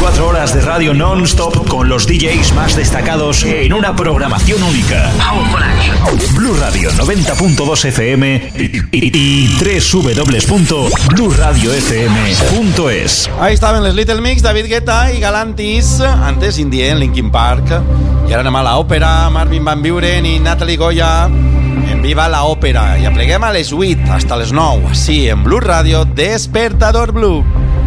24 horas de radio non-stop con los DJs más destacados en una programación única. Blue Radio 90.2 FM y www.blueradiofm.es. Ahí estaven les Little Mix, David Guetta y Galantis. Antes Indien, Linkin Park. I ara anem a l'òpera, Marvin Van Buren i Natalie Goya en Viva la Òpera. I apleguem a les 8 hasta les 9, així en Blue Radio, Despertador Blue.